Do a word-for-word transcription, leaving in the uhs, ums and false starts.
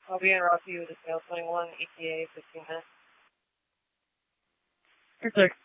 I'll be in Rocky with a scale twenty-one, E T A, fifteen minutes. Perfect.